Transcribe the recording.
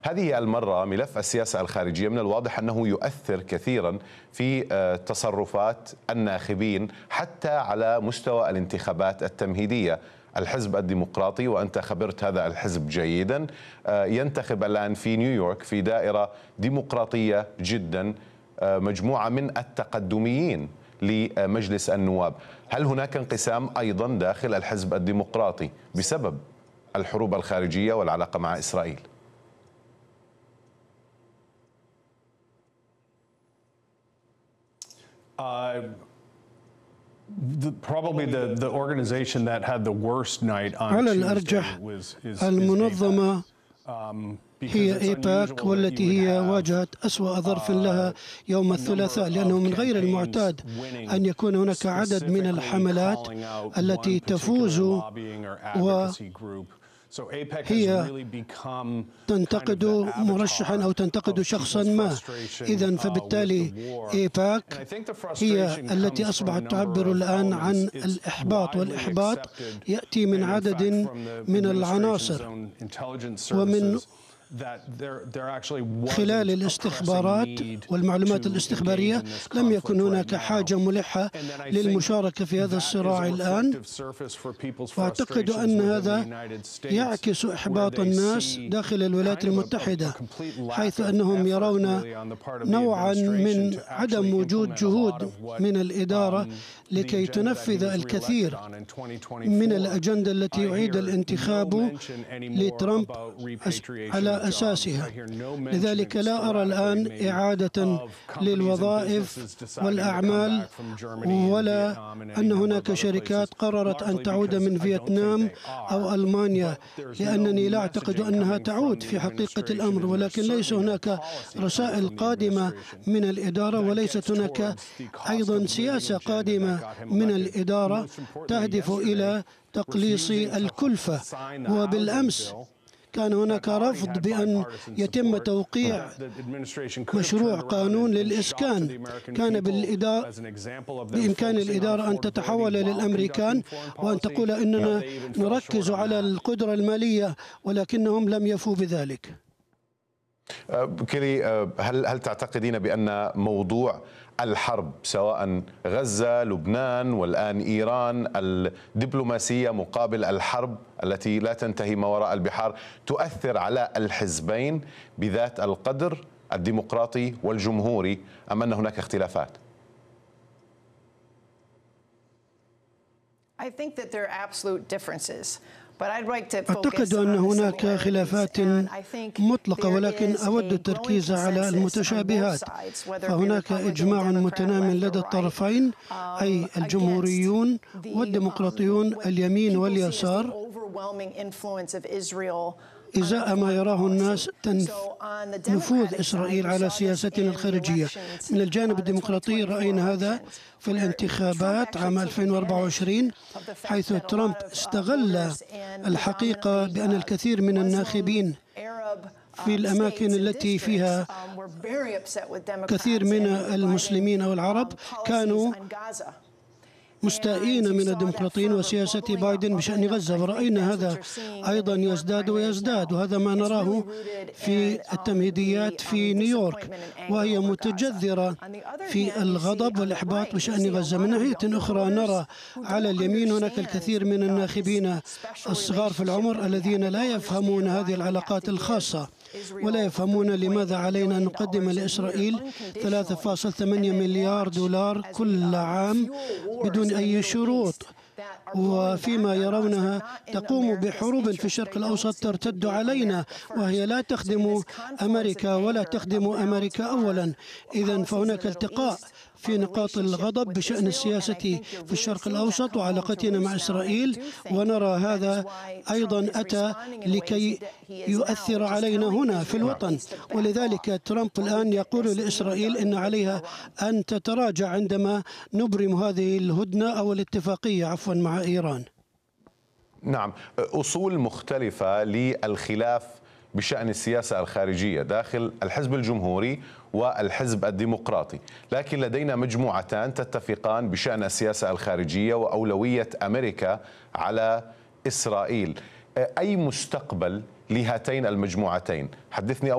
هذه المرة ملف السياسة الخارجية من الواضح أنه يؤثر كثيرا في تصرفات الناخبين حتى على مستوى الانتخابات التمهيدية. الحزب الديمقراطي، وأنت خبرت هذا الحزب جيدا، ينتخب الآن في نيويورك في دائرة ديمقراطية جدا مجموعة من التقدميين لمجلس النواب. هل هناك انقسام أيضا داخل الحزب الديمقراطي بسبب الحروب الخارجية والعلاقة مع إسرائيل؟ على الأرجح المنظمة هي إيباك، والتي هي واجهت أسوأ ظرف لها يوم الثلاثاء، لأنه من غير المعتاد أن يكون هناك عدد من الحملات التي تفوز هي تنتقد مرشحا أو تنتقد شخصا ما. إذن فبالتالي إيباك هي التي أصبحت تعبر الآن عن الإحباط، والإحباط يأتي من عدد من العناصر، ومن خلال الاستخبارات والمعلومات الاستخبارية لم يكن هناك حاجة ملحة للمشاركة في هذا الصراع الآن. وأعتقد أن هذا يعكس إحباط الناس داخل الولايات المتحدة، حيث أنهم يرون نوعا من عدم وجود جهود من الإدارة لكي تنفذ الكثير من الأجندة التي يعيد الانتخاب لترامب على أساسها. لذلك لا أرى الآن إعادة للوظائف والأعمال، ولا أن هناك شركات قررت أن تعود من فيتنام أو ألمانيا، لأنني لا أعتقد أنها تعود في حقيقة الأمر. ولكن ليس هناك رسائل قادمة من الإدارة، وليست هناك أيضا سياسة قادمة من الإدارة تهدف إلى تقليص الكلفة. وبالأمس كان هناك رفض بأن يتم توقيع مشروع قانون للإسكان. كان بإمكان الإدارة أن تتحول للأمريكان وأن تقول إننا نركز على القدرة المالية، ولكنهم لم يفوا بذلك. كيري، هل تعتقدين بأن موضوع الحرب سواء غزة، لبنان، والآن إيران، الدبلوماسية مقابل الحرب التي لا تنتهي ما وراء البحار، تؤثر على الحزبين بذات القدر الديمقراطي والجمهوري، أم أن هناك اختلافات؟ أعتقد أن هناك خلافات مطلقة، ولكن أود التركيز على المتشابهات. فهناك إجماع متنام لدى الطرفين، أي الجمهوريون والديمقراطيون، اليمين واليسار، إزاء ما يراه الناس نفوذ إسرائيل على سياستنا الخارجية. من الجانب الديمقراطي رأينا هذا في الانتخابات عام 2024، حيث ترامب استغل الحقيقة بأن الكثير من الناخبين في الأماكن التي فيها كثير من المسلمين أو العرب كانوا مستائين من الديمقراطيين وسياسة بايدن بشأن غزة. ورأينا هذا أيضا يزداد ويزداد، وهذا ما نراه في التمهيديات في نيويورك، وهي متجذرة في الغضب والإحباط بشأن غزة. من ناحية أخرى نرى على اليمين هناك الكثير من الناخبين الصغار في العمر الذين لا يفهمون هذه العلاقات الخاصة، ولا يفهمون لماذا علينا أن نقدم لإسرائيل 3.8 مليار دولار كل عام بدون أي شروط، وفيما يرونها تقوم بحروب في الشرق الأوسط ترتد علينا، وهي لا تخدم أمريكا ولا تخدم أمريكا أولا. إذن فهناك التقاء في نقاط الغضب بشأن السياسة في الشرق الأوسط وعلاقتنا مع إسرائيل، ونرى هذا أيضا أتى لكي يؤثر علينا هنا في الوطن. ولذلك ترامب الآن يقول لإسرائيل إن عليها أن تتراجع عندما نبرم هذه الهدنة أو الاتفاقية مع إيران. نعم، أصول مختلفة للخلاف بشأن السياسة الخارجية داخل الحزب الجمهوري والحزب الديمقراطي، لكن لدينا مجموعتان تتفقان بشأن السياسة الخارجية وأولوية أمريكا على إسرائيل. أي مستقبل لهاتين المجموعتين؟ حدثني